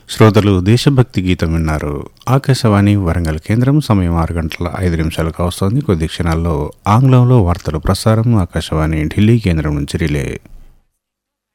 శ్రోతలు దేశభక్తి గీతం విన్నారు. ఆకాశవాణి వరంగల్ కేంద్రం. సమయం 6:05 వస్తోంది. కొద్ది క్షణాల్లో ఆంగ్లంలో వార్తలు ప్రసారం. ఆకాశవాణి ఢిల్లీ కేంద్రం నుంచి రిలే.